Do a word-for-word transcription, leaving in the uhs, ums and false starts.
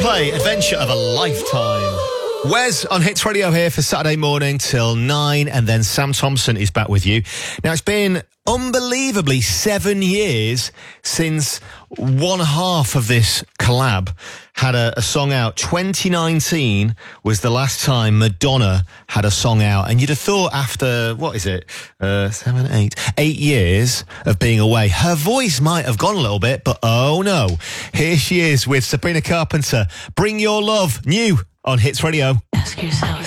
Coldplay, Adventure of a Lifetime. Wes on Hits Radio here for Saturday morning till nine, and then Sam Thompson is back with you. Now, it's been unbelievably seven years since one half of this collab had a, a song out. twenty nineteen was the last time Madonna had a song out, and you'd have thought after, what is it, uh, seven, eight, eight years of being away, her voice might have gone a little bit, but oh no. Here she is with Sabrina Carpenter. Bring Your Love, new on Hits Radio. Ask yourself.